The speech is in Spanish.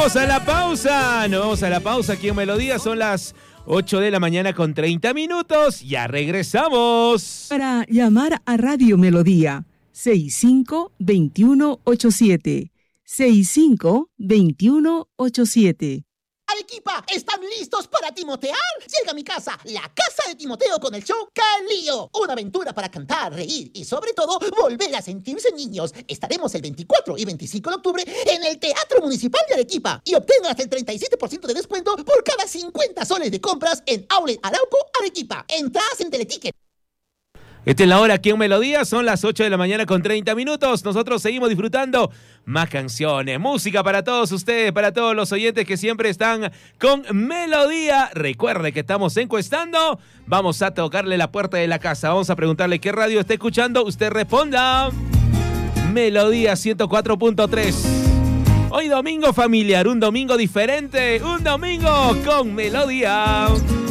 vamos a la pausa. Nos vamos a la pausa aquí en Melodía. Son las 8 de la mañana con 30 minutos. Ya regresamos. Para llamar a Radio Melodía, 65-2187. 65-2187. Arequipa, ¿están listos para timotear? Llega a mi casa, la casa de Timoteo, con el show ¡Qué lío! Una aventura para cantar, reír y sobre todo volver a sentirse niños. Estaremos el 24 y 25 de octubre en el Teatro Municipal de Arequipa y obtengan hasta el 37% de descuento por cada 50 soles de compras en Outlet Arauco, Arequipa. Entradas en Teleticket. Esta es la hora aquí en Melodía, son las 8 de la mañana con 30 minutos. Nosotros seguimos disfrutando más canciones, música para todos ustedes, para todos los oyentes que siempre están con Melodía. Recuerde que estamos encuestando, vamos a tocarle la puerta de la casa, vamos a preguntarle qué radio está escuchando, usted responda. Melodía 104.3. Hoy domingo familiar, un domingo diferente, un domingo con Melodía.